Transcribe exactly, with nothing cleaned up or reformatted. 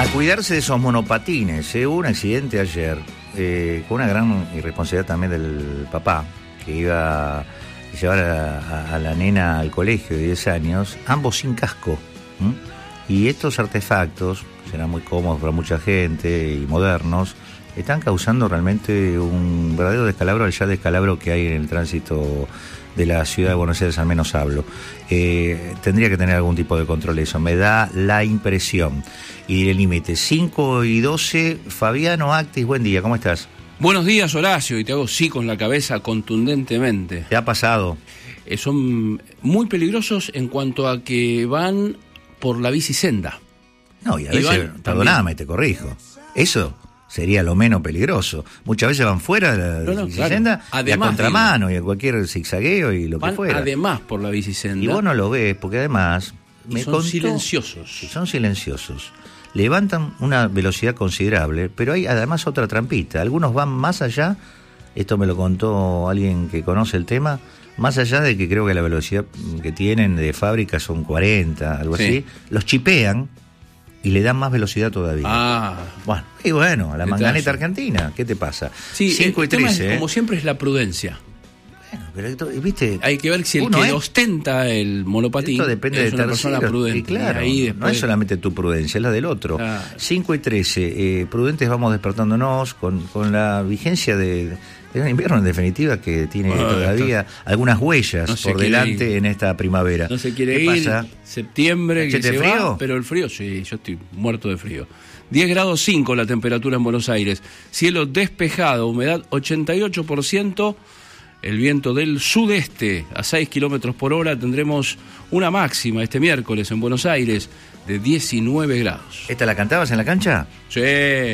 A cuidarse de esos monopatines, ¿eh? Hubo un accidente ayer, eh, con una gran irresponsabilidad también del papá, que iba a llevar a, a, a la nena al colegio de diez años, ambos sin casco. ¿Mm? Y estos artefactos, que serán muy cómodos para mucha gente y modernos, están causando realmente un verdadero descalabro, el ya descalabro que hay en el tránsito de la ciudad de Buenos Aires, al menos hablo. Eh, tendría que tener algún tipo de control eso, me da la impresión. Y el límite, cinco y doce, Fabiano Actis, buen día, ¿cómo estás? Buenos días, Horacio, y te hago sí con la cabeza contundentemente. ¿Te ha pasado? Eh, son muy peligrosos en cuanto a que van por la bicisenda. No, y a veces, y perdóname, te corrijo, eso sería lo menos peligroso. Muchas veces van fuera de la no, no, bicisenda, claro. Y a contramano, digo, y a cualquier zigzagueo y lo van que fuera. Además por la bicisenda. Y vos no lo ves, porque además... Y me son contó, silenciosos. Son silenciosos. Levantan una velocidad considerable, pero hay además otra trampita. Algunos van más allá, esto me lo contó alguien que conoce el tema, más allá de que creo que la velocidad que tienen de fábrica son cuarenta, algo sí. así, los chipean y le dan más velocidad todavía. Ah. Bueno, y bueno, a la manganeta argentina, ¿qué te pasa? Sí, cinco y trece, es, ¿eh? Como siempre es la prudencia. Bueno, pero esto, viste, hay que ver si el que es, ostenta el monopatín esto depende es de una terceros, persona prudente. Y claro, ahí después... no es solamente tu prudencia, es la del otro. Claro. cinco y trece, eh, prudentes vamos despertándonos con, con la vigencia de, de un invierno, en definitiva, que tiene ah, todavía esto... algunas huellas no por delante ir. En esta primavera. No se quiere ¿Qué ir, pasa? Septiembre que se frío? va, pero el frío, sí, yo estoy muerto de frío. diez grados cinco la temperatura en Buenos Aires, cielo despejado, humedad ochenta y ocho por ciento, el viento del sudeste a seis kilómetros por hora. Tendremos una máxima este miércoles en Buenos Aires de diecinueve grados. ¿Esta la cantabas en la cancha? Sí.